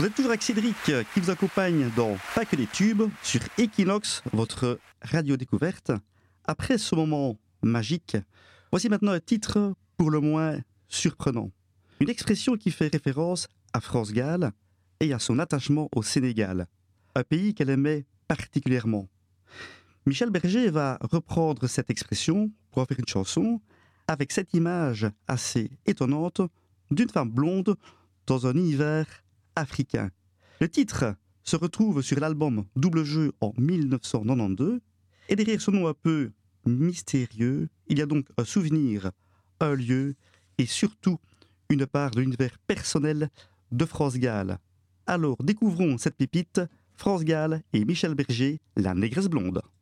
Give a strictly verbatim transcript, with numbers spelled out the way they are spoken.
Vous êtes toujours avec Cédric qui vous accompagne dans Pas que des tubes sur Equinox, votre radio découverte. Après ce moment magique, voici maintenant un titre pour le moins surprenant. Une expression qui fait référence à France Gall et à son attachement au Sénégal, un pays qu'elle aimait particulièrement. Michel Berger va reprendre cette expression pour en faire une chanson avec cette image assez étonnante d'une femme blonde dans un univers africain. Le titre se retrouve sur l'album Double Jeu en dix-neuf cent quatre-vingt-douze et derrière ce nom un peu mystérieux, il y a donc un souvenir, un lieu et surtout une part de l'univers personnel de France Gall. Alors découvrons cette pépite, France Gall et Michel Berger, la négresse blonde.